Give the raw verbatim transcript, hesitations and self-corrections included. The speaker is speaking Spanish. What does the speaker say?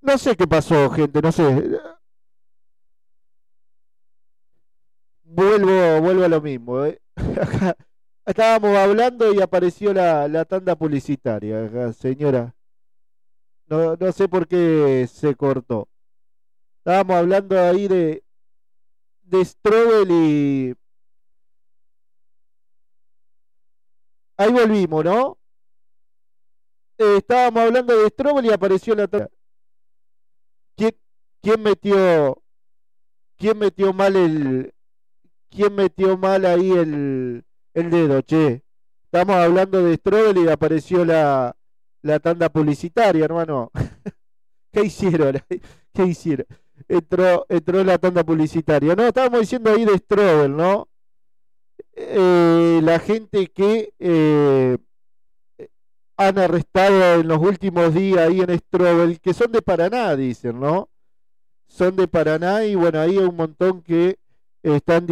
no sé qué pasó, gente, no sé. Vuelvo, vuelvo a lo mismo, ¿eh? Acá estábamos hablando y apareció la, la tanda publicitaria, acá, señora. No, no sé por qué se cortó. Estábamos hablando ahí de, de Strobel y ahí volvimos, ¿no? Eh, estábamos hablando de Strobel y apareció la tanda. ¿Quién, quién metió, quién metió mal el, quién metió mal ahí el, el dedo, che? Estamos hablando de Strobel y apareció la, la tanda publicitaria, hermano. ¿Qué hicieron? ¿Qué hicieron? Entró, entró la tanda publicitaria. No, estábamos diciendo ahí de Strobel, ¿no? Eh, la gente que eh, han arrestado en los últimos días ahí en Strobel, que son de Paraná, dicen, ¿no? Son de Paraná y bueno, ahí hay un montón que están